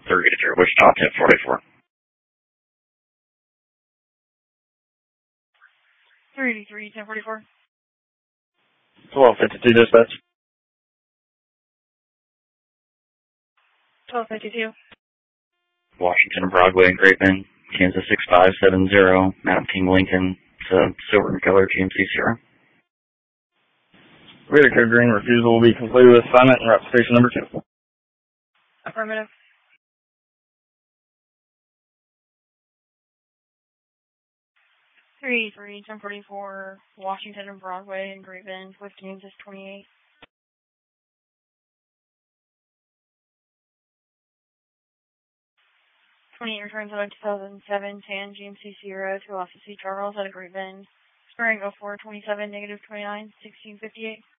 3-0, Wichita, 1044. 383, 1044. 1252 dispatch. 1252. Washington, Broadway, Great Bend, Kansas 6570, Madam King Lincoln to Silver and Keller, GMC Sierra. Radar code green, refusal will be completed with assignment and route station number 2. Affirmative. 383, 1044, Washington and Broadway and Great Bend with Kansas 28. 28 returns on a 2007 Tan GMC Sierra to Officer C. Charles at a Great Bend, Spring 0427, -29, 1658.